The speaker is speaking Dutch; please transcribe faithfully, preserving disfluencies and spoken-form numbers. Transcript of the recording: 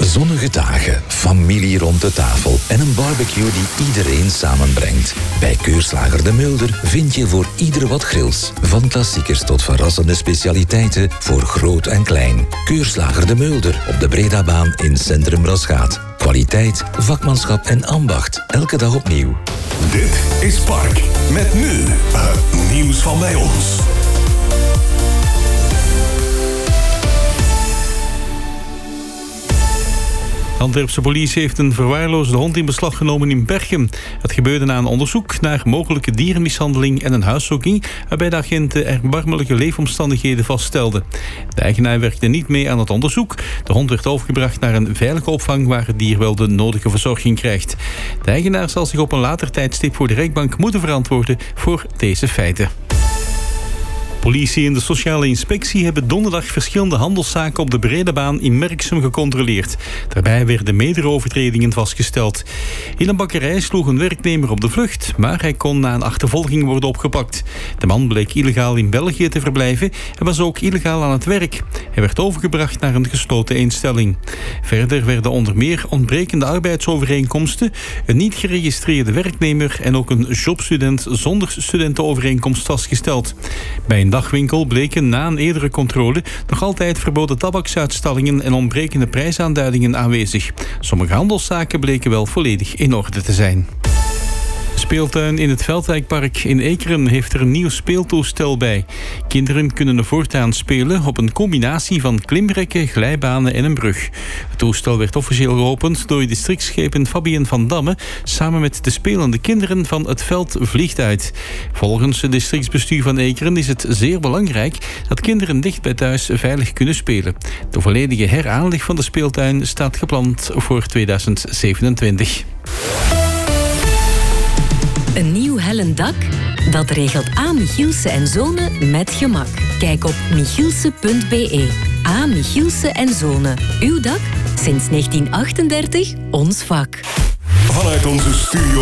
Zonnige dagen, familie rond de tafel en een barbecue die iedereen samenbrengt. Bij Keurslager De Mulder vind je voor ieder wat grills. Van klassiekers tot verrassende specialiteiten voor groot en klein. Keurslager De Mulder op de Bredabaan in Centrum Rasgaat. Kwaliteit, vakmanschap en ambacht. Elke dag opnieuw. Dit is Park. Met nu het nieuws van bij ons. De Antwerpse politie heeft een verwaarloosde hond in beslag genomen in Berchem. Het gebeurde na een onderzoek naar mogelijke dierenmishandeling en een huiszoeking, waarbij de agenten erbarmelijke leefomstandigheden vaststelden. De eigenaar werkte niet mee aan het onderzoek. De hond werd overgebracht naar een veilige opvang waar het dier wel de nodige verzorging krijgt. De eigenaar zal zich op een later tijdstip voor de rechtbank moeten verantwoorden voor deze feiten. Politie en de sociale inspectie hebben donderdag verschillende handelszaken op de Bredabaan in Merksem gecontroleerd. Daarbij werden meerdere overtredingen vastgesteld. In een bakkerij sloeg een werknemer op de vlucht, maar hij kon na een achtervolging worden opgepakt. De man bleek illegaal in België te verblijven en was ook illegaal aan het werk. Hij werd overgebracht naar een gesloten instelling. Verder werden onder meer ontbrekende arbeidsovereenkomsten, een niet geregistreerde werknemer en ook een jobstudent zonder studentenovereenkomst vastgesteld. Bij een dagwinkel bleken na een eerdere controle nog altijd verboden tabaksuitstallingen en ontbrekende prijsaanduidingen aanwezig. Sommige handelszaken bleken wel volledig in orde te zijn. De speeltuin in het Veldwijkpark in Ekeren heeft er een nieuw speeltoestel bij. Kinderen kunnen er voortaan spelen op een combinatie van klimrekken, glijbanen en een brug. Het toestel werd officieel geopend door districtschepen Fabien van Damme samen met de spelende kinderen van Het Veld Vliegt Uit. Volgens het districtsbestuur van Ekeren is het zeer belangrijk dat kinderen dicht bij thuis veilig kunnen spelen. De volledige heraanleg van de speeltuin staat gepland voor tweeduizend zevenentwintig. Een nieuw hellend dak? Dat regelt A. Michielsen en Zonen met gemak. Kijk op michielsen punt b e. A. Michielsen en Zonen. Uw dak? Sinds negentien achtendertig ons vak. Vanuit onze studio